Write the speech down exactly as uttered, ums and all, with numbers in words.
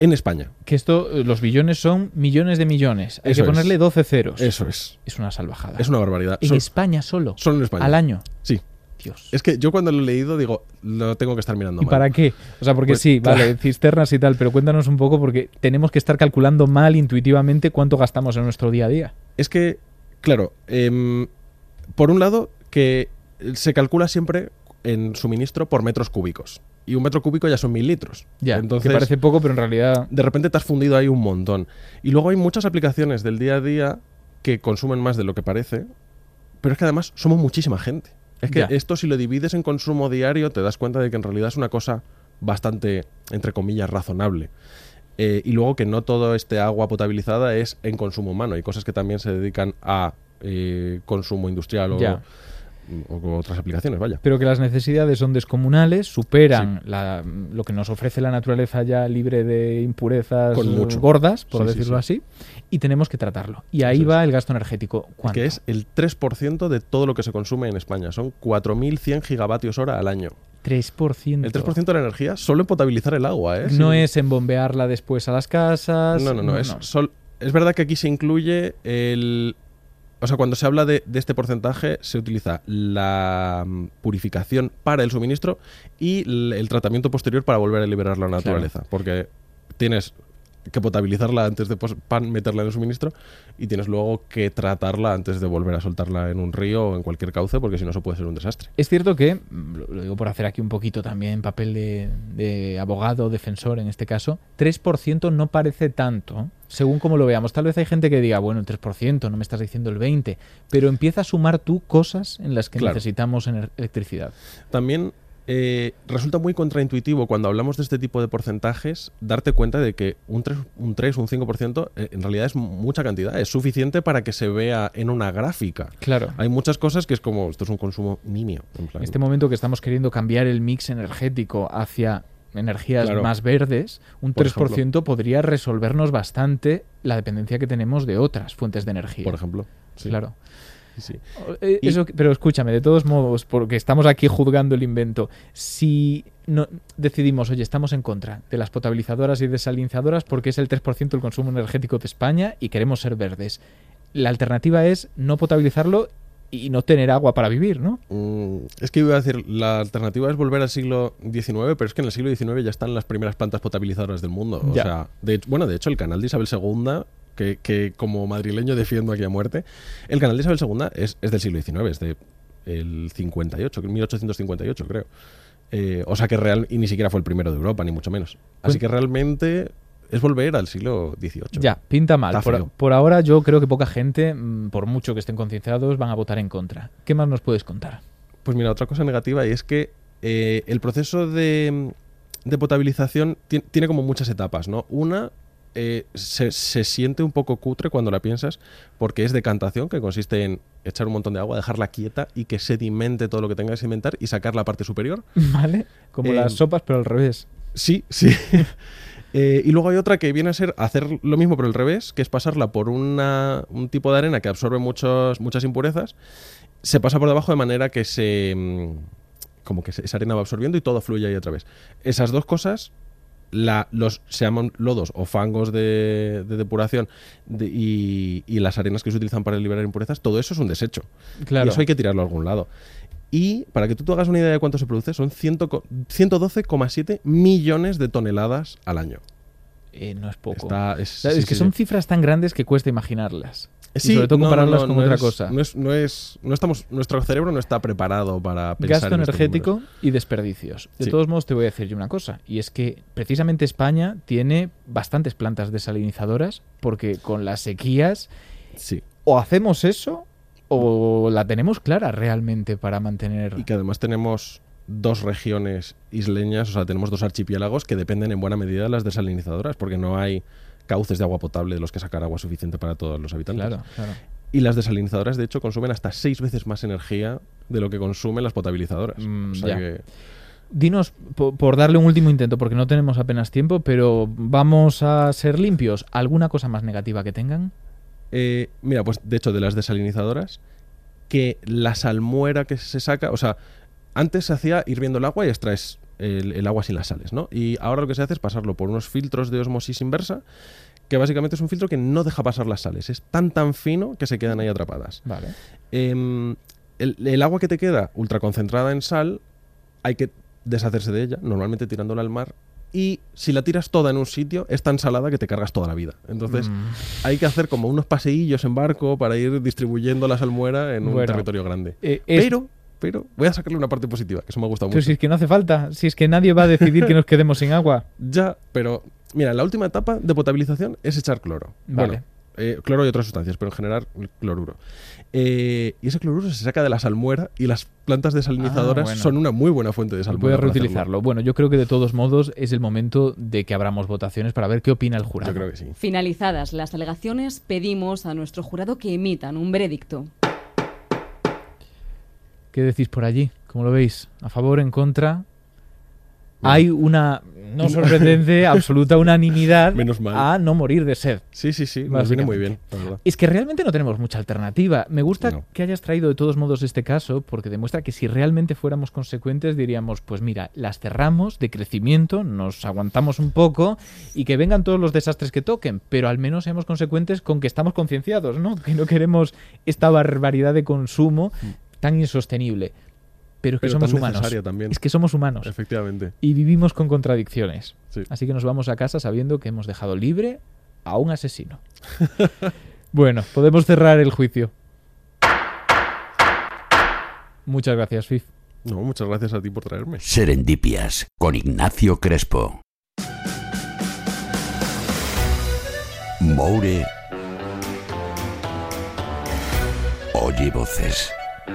En España. Que esto, los billones son millones de millones. Hay Eso que ponerle es. doce ceros. Eso es. Es una salvajada. Es una barbaridad. En Sol- España solo. Solo en España. Al año. Sí. Dios. Es que yo cuando lo he leído digo, lo tengo que estar mirando ¿Y mal. para qué? O sea, porque Pues, sí, claro. vale, cisternas y tal, pero cuéntanos un poco porque tenemos que estar calculando mal intuitivamente cuánto gastamos en nuestro día a día. Es que, claro, em, por un lado, que se calcula siempre en suministro por metros cúbicos. Y un metro cúbico ya son mil litros. Ya, Entonces, que parece poco, pero en realidad... de repente te has fundido ahí un montón. Y luego hay muchas aplicaciones del día a día que consumen más de lo que parece, pero es que además somos muchísima gente. Es que Ya. esto, si lo divides en consumo diario, te das cuenta de que en realidad es una cosa bastante, entre comillas, razonable. Eh, y luego que no todo este agua potabilizada es en consumo humano. Hay cosas que también se dedican a eh, consumo industrial o, Ya. o otras aplicaciones, vaya. Pero que las necesidades son descomunales, superan la- lo que nos ofrece la naturaleza ya libre de impurezas Con mucho. gordas, por Sí, sí, decirlo así, y tenemos que tratarlo. Y ahí Eso va es. el gasto energético. ¿Cuánto? Que es el tres por ciento de todo lo que se consume en España. Son cuatro mil cien gigavatios hora al año. tres por ciento. El tres por ciento de la energía solo en potabilizar el agua, ¿eh? No Sí. es en bombearla después a las casas. No, no, no. Es, sol- es verdad que aquí se incluye el... O sea, cuando se habla de, de este porcentaje, se utiliza la mm, purificación para el suministro y l- el tratamiento posterior para volver a liberar la naturaleza. Porque tienes que potabilizarla antes de pos- pan, meterla en el suministro y tienes luego que tratarla antes de volver a soltarla en un río o en cualquier cauce, porque si no, eso puede ser un desastre. Es cierto que, mm, lo lo digo por hacer aquí un poquito también papel de, de abogado, defensor en este caso, tres por ciento no parece tanto, según como lo veamos. Tal vez hay gente que diga, bueno, el tres por ciento, no me estás diciendo el veinte por ciento, pero empieza a sumar tú cosas en las que Claro. necesitamos ener- electricidad. También eh, resulta muy contraintuitivo cuando hablamos de este tipo de porcentajes darte cuenta de que un tres, un tres, un cinco por ciento eh, en realidad es mucha cantidad, es suficiente para que se vea en una gráfica. Claro. Hay muchas cosas que es como, esto es un consumo nimio. En plan, En este momento que estamos queriendo cambiar el mix energético hacia energías Claro. más verdes, un Por tres por ciento podría resolvernos bastante la dependencia que tenemos de otras fuentes de energía. por ejemplo. Sí, Claro. sí. Eh, Y- Eso, pero escúchame, de todos modos, porque estamos aquí juzgando el invento, si no decidimos, oye, estamos en contra de las potabilizadoras y desalinizadoras porque es el tres por ciento del consumo energético de España y queremos ser verdes, la alternativa es no potabilizarlo y no tener agua para vivir, ¿no? Mm, es que iba a decir, la alternativa es volver al siglo diecinueve, pero es que en el siglo diecinueve ya están las primeras plantas potabilizadoras del mundo. O Ya. sea, de, hecho- bueno, de hecho, el canal de Isabel segunda, que, que como madrileño defiendo aquí a muerte, el canal de Isabel segunda es, es del siglo diecinueve, es de el cincuenta y ocho, mil ochocientos cincuenta y ocho, creo. Eh, o sea que real, y ni siquiera fue el primero de Europa, ni mucho menos. Así Pues- que realmente es volver al siglo dieciocho. Ya, pinta mal. Está Por, feo. por ahora yo creo que poca gente, mm, por mucho que estén concienciados, van a votar en contra. ¿Qué más nos puedes contar? Pues mira, otra cosa negativa, y es que eh, el proceso de, de potabilización ti- tiene como muchas etapas, ¿no? Una, eh, se, se siente un poco cutre cuando la piensas, porque es decantación, que consiste en echar un montón de agua, dejarla quieta y que sedimente todo lo que tenga que sedimentar y sacar la parte superior. ¿Vale? Como Eh, las sopas, pero al revés. Sí, sí. Eh, y luego hay otra que viene a ser hacer lo mismo pero al revés, que es pasarla por una, un tipo de arena que absorbe muchos, muchas impurezas, se pasa por debajo de manera que se... mm, como que se- esa arena va absorbiendo y todo fluye ahí otra vez. Esas dos cosas, la, los, se llaman lodos o fangos de, de depuración de- y, y las arenas que se utilizan para liberar impurezas, todo eso es un desecho. Claro. Y eso hay que tirarlo a algún lado. Y para que tú te hagas una idea de cuánto se produce, son ciento co- ciento doce coma siete millones de toneladas al año. Eh, no es poco. Está- es O sea, sí, es que sí, son sí. cifras tan grandes que cuesta imaginarlas. Y Sí, sobre todo no, compararlas no, con no otra es- cosa. No es, no es, no estamos, nuestro cerebro no está preparado para pensar Gasto en estos energético números. y desperdicios. De Sí. todos modos, te voy a decir yo una cosa, y es que precisamente España tiene bastantes plantas desalinizadoras porque con las sequías Sí. o hacemos eso o la tenemos clara realmente para mantener... Y que además tenemos dos regiones isleñas, o sea, tenemos dos archipiélagos que dependen en buena medida de las desalinizadoras, porque no hay cauces de agua potable de los que sacar agua suficiente para todos los habitantes. Claro, claro. Y las desalinizadoras, de hecho, consumen hasta seis veces más energía de lo que consumen las potabilizadoras. Mm, o sea ya. que... Dinos, po- por darle un último intento, porque no tenemos apenas tiempo, pero vamos a ser limpios. ¿Alguna cosa más negativa que tengan? Eh, mira, pues de hecho, de las desalinizadoras, que la salmuera que se saca, o sea, antes se hacía hirviendo el agua y extraes el, el agua sin las sales, ¿no? Y ahora lo que se hace es pasarlo por unos filtros de osmosis inversa, que básicamente es un filtro que no deja pasar las sales. Es tan tan fino que se quedan ahí atrapadas. Vale. Eh, el, el agua que te queda ultraconcentrada en sal, hay que deshacerse de ella, normalmente tirándola al mar. Y si la tiras toda en un sitio, es tan salada que te cargas toda la vida. Entonces, mm. hay que hacer como unos paseillos en barco para ir distribuyendo la salmuera en un bueno, territorio grande. Eh, es... Pero, pero, voy a sacarle una parte positiva, que eso me ha gustado mucho. Pero si es que no hace falta, si es que nadie va a decidir que nos quedemos sin agua. Ya, pero, mira, la última etapa de potabilización es echar cloro. Vale. Bueno, eh, cloro y otras sustancias, pero en general cloruro. Eh, y ese cloruro se saca de la salmuera y las plantas desalinizadoras ah, bueno. son una muy buena fuente de salmuera. Puedes reutilizarlo. Bueno, yo creo que de todos modos es el momento de que abramos votaciones para ver qué opina el jurado. Yo creo que sí. Finalizadas las alegaciones, pedimos a nuestro jurado que emitan un veredicto. ¿Qué decís por allí? ¿Cómo lo veis? ¿A favor, en contra? Bueno. Hay una, no sorprendente, absoluta unanimidad Menos mal. a no morir de sed. Sí, sí, sí, nos viene muy bien, la verdad. Es que realmente no tenemos mucha alternativa. Me gusta no. que hayas traído de todos modos este caso, porque demuestra que si realmente fuéramos consecuentes diríamos, pues mira, las cerramos de crecimiento, nos aguantamos un poco y que vengan todos los desastres que toquen, pero al menos seamos consecuentes con que estamos concienciados, ¿no? Que no queremos esta barbaridad de consumo tan insostenible. Pero es que Pero somos tan humanos. necesaria también. Es que somos humanos. Efectivamente. Y vivimos con contradicciones. Sí. Así que nos vamos a casa sabiendo que hemos dejado libre a un asesino. Bueno, podemos cerrar el juicio. Muchas gracias, Fif. No, muchas gracias a ti por traerme. Serendipias, con Ignacio Crespo. Moure oye voces.